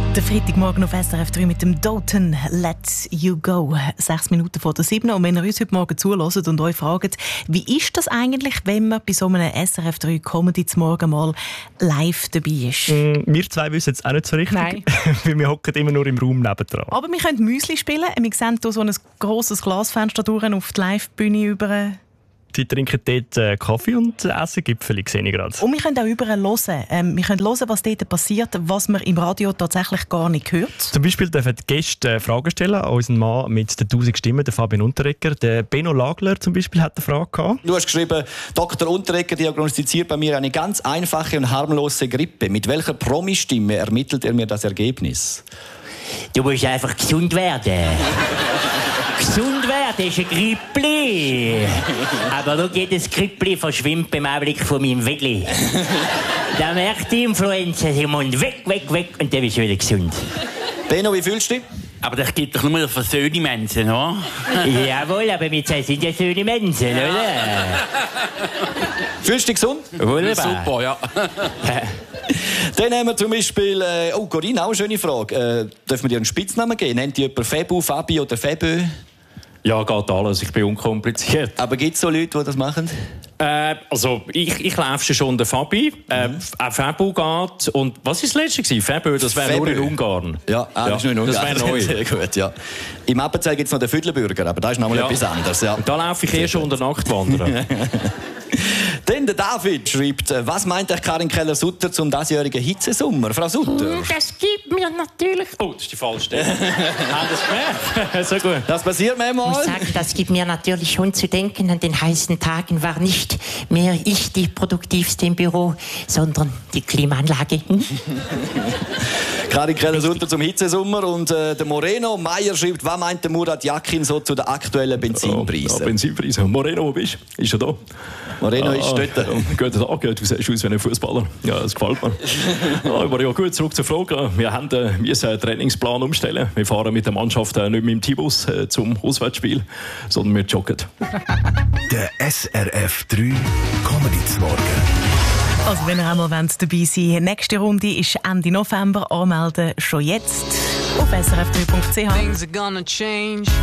Der Freitagmorgen auf SRF 3 mit dem Doten «Let You Go». 6 Minuten vor der 7. Und wenn ihr uns heute Morgen zuhört und euch fragt, wie ist das eigentlich, wenn man bei so einem SRF 3 Comedy zum Morgen mal live dabei ist? Wir zwei wissen es auch nicht so richtig. Nein. Weil wir hocken immer nur im Raum nebendran. Aber wir können Müsli spielen. Wir sehen hier so ein grosses Glasfenster durch auf die Live-Bühne über. Sie trinken dort Kaffee und essen Gipfeli, sehe ich gerade. Und wir können auch überall hören. Wir können hören, was dort passiert, was man im Radio tatsächlich gar nicht hört. Zum Beispiel dürfen die Gäste Fragen stellen an unseren Mann mit den 1000 Stimmen, den Fabian Unterreger. Der Benno Lagler zum Beispiel hat eine Frage gehabt. Du hast geschrieben, Dr. Unterreger diagnostiziert bei mir eine ganz einfache und harmlose Grippe. Mit welcher Promi-Stimme ermittelt er mir das Ergebnis? Du musst einfach gesund werden. Gesund werden ist ein Grippli. Aber schau, jedes Grippli verschwimmt beim Anblick von meinem Weggli. Da merkt die Influenza, sie muss weg und dann bist du wieder gesund. Benno, wie fühlst du dich? Aber das gibt doch nur für schöne Menschen, oder? Jawohl, aber wir zwei sind ja schöne Menschen, oder? Fühlst du dich gesund? Wunderbar. Super, ja. Dann haben wir zum Beispiel... Corinne, auch eine schöne Frage. Dürfen wir dir einen Spitznamen geben? Nennt die jemand Febu, Fabi oder Febö? Ja, geht alles. Ich bin unkompliziert. Aber gibt es so Leute, die das machen? Also, ich laufe schon der Fabi. Auch Fabu geht. Und was war das letzte gewesen? Febö, das wäre nur in Ungarn. Ja, das ist nur in Ungarn. Das wäre neu. Sehr gut, ja. Im Appenzell gibt es noch den Viertelbürger, aber das ist nochmal etwas anderes. Ja. Und da laufe ich erst unter Nacht wandern. Dann der David schreibt, was meint euch Karin Keller-Sutter zum diesjährigen Hitzesommer? Frau Sutter? Das gibt mir natürlich... Oh, das ist die falsche Stelle. Haben Sie es gemerkt? So gut. Das passiert Ich manchmal. muss sagen, das gibt mir natürlich schon zu denken. An den heißen Tagen war nicht mehr ich die Produktivste im Büro, sondern die Klimaanlage. Karin Keller-Sutter zum Hitzesommer und der Moreno Meyer schreibt, was meint der Murat Yakin so zu den aktuellen Benzinpreisen? Benzinpreise. Moreno, wo bist du? Ist er da? Moreno ist dort. Guten Tag, du siehst aus wie ein Fußballer. Ja, das gefällt mir. Aber ja, gut, zurück zur Frage. Wir müssen einen Trainingsplan umstellen. Wir fahren mit der Mannschaft nicht mit dem T-Bus zum Auswärtsspiel, sondern wir joggen. Der SRF 3 Comedy zum Morgen. Also wenn ihr auch mal dabei sein wollt, nächste Runde ist Ende November. Anmelden schon jetzt auf srf3.ch.